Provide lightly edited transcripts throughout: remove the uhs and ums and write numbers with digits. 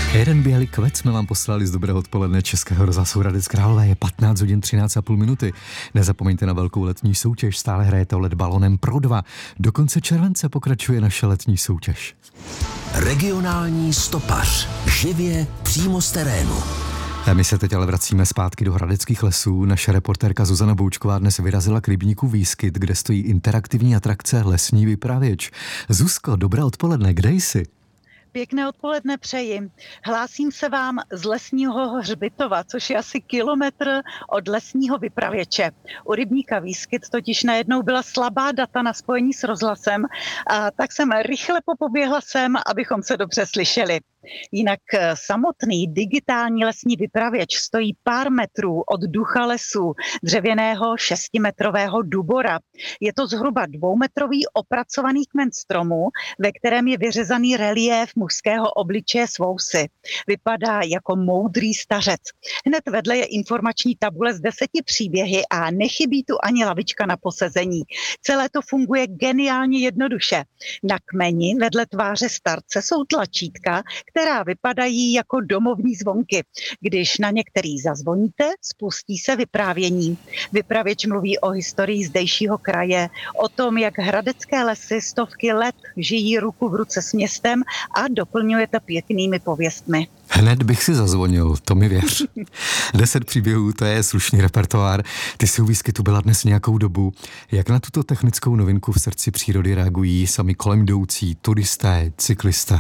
Jeden bělý kvec jsme vám poslali z dobrého odpoledne Českého rozhlasu Hradec Králové. Je 15 hodin 13,5 minuty. Nezapomeňte na velkou letní soutěž. Stále hrajete o led balonem pro 2. Do konce července pokračuje naše letní soutěž. Regionální stopař. Živě přímo z terénu. My se teď ale vracíme zpátky do hradeckých lesů. Naše reportérka Zuzana Boučková dnes vyrazila k rybníku Výskyt, kde stojí interaktivní atrakce Lesní vypravěč. Zuzko, dobré odpoledne, kde jsi? Pěkné odpoledne přeji. Hlásím se vám z Lesního hřbitova, což je asi kilometr od Lesního vypravěče. U rybníka Výskyt totiž najednou byla slabá data na spojení s rozhlasem, a tak jsem rychle popoběhla sem, abychom se dobře slyšeli. Jinak samotný digitální lesní vypravěč stojí pár metrů od ducha lesu, dřevěného 6metrového dubora. Je to zhruba 2metrový opracovaný kmen stromu, ve kterém je vyřezaný reliéf mužského obličeje s vousy. Vypadá jako moudrý stařec. Hned vedle je informační tabule s 10 příběhy a nechybí tu ani lavička na posezení. Celé to funguje geniálně jednoduše. Na kmeni vedle tváře starce jsou tlačítka, která vypadají jako domovní zvonky. Když na některý zazvoníte, spustí se vyprávění. Vypravěč mluví o historii zdejšího kraje, o tom, jak hradecké lesy stovky let žijí ruku v ruce s městem a doplňuje to pěknými pověstmi. Hned bych si zazvonil, to mi věř. 10 příběhů, to je slušný repertoár. Ty jsi u Výskytu byla dnes nějakou dobu. Jak na tuto technickou novinku v srdci přírody reagují sami kolem jdoucí turisté, cyklisté?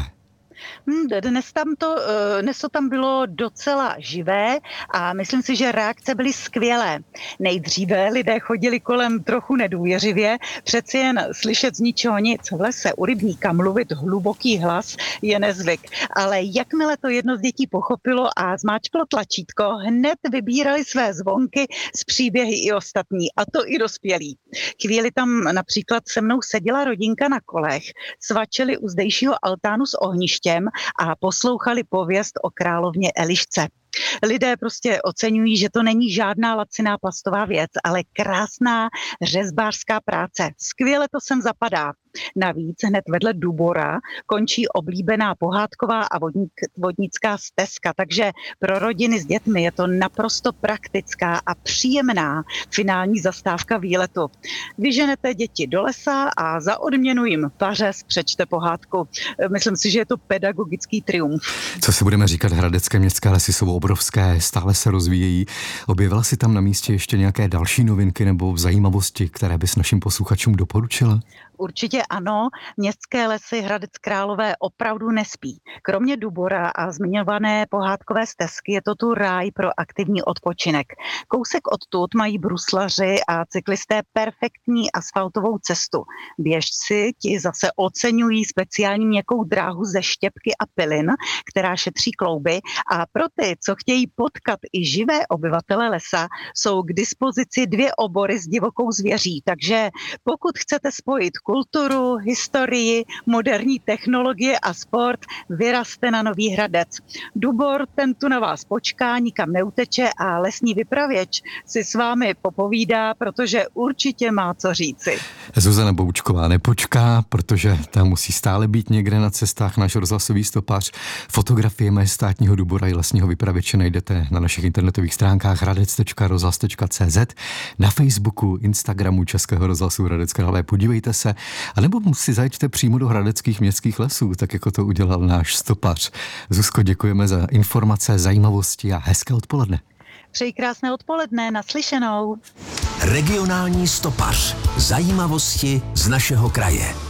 Dnes to tam bylo docela živé a myslím si, že reakce byly skvělé. Nejdříve lidé chodili kolem trochu nedůvěřivě, přeci jen slyšet z ničeho nic v lese u rybníka mluvit hluboký hlas je nezvyk. Ale jakmile to jedno z dětí pochopilo a zmáčklo tlačítko, hned vybírali své zvonky z příběhy i ostatní, a to i dospělí. Chvíli tam například se mnou seděla rodinka na kolech, svačili u zdejšího altánu s ohništěm a poslouchali pověst o královně Elišce. Lidé prostě oceňují, že to není žádná laciná plastová věc, ale krásná řezbářská práce. Skvěle to sem zapadá. Navíc hned vedle Dubora končí oblíbená pohádková a vodnická stezka, takže pro rodiny s dětmi je to naprosto praktická a příjemná finální zastávka výletu. Vyženete děti do lesa a za odměnu jim pařez přečte pohádku. Myslím si, že je to pedagogický triumf. Co si budeme říkat, hradecké městské lesy jsou obrovské, stále se rozvíjejí. Objevila si tam na místě ještě nějaké další novinky nebo zajímavosti, které bys našim posluchačům doporučila? Určitě ano, městské lesy Hradec Králové opravdu nespí. Kromě Dubora a zmiňované pohádkové stezky je to tu ráj pro aktivní odpočinek. Kousek odtud mají bruslaři a cyklisté perfektní asfaltovou cestu. Běžci ti zase oceňují speciální měkkou dráhu ze štěpky a pilin, která šetří klouby, a pro ty, co chtějí potkat i živé obyvatele lesa, jsou k dispozici 2 obory s divokou zvěří. Takže pokud chcete spojit kulturu, historii, moderní technologie a sport, vyrazte na Nový Hradec. Dubor, ten tu na vás počká, nikam neuteče a lesní vypravěč si s vámi popovídá, protože určitě má co říci. Zuzana Boučková nepočká, protože tam musí stále být někde na cestách náš rozhlasový stopař. Fotografie majestátního Dubora i lesního vypravěče najdete na našich internetových stránkách hradec.rozhlas.cz, na Facebooku, Instagramu Českého rozhlasu Hradec Králové. Podívejte se, anebo si zajďte přímo do hradeckých městských lesů, tak jako to udělal náš stopař. Zuzko, děkujeme za informace, zajímavosti a hezké odpoledne. Přeji krásné odpoledne, naslyšenou. Regionální stopař. Zajímavosti z našeho kraje.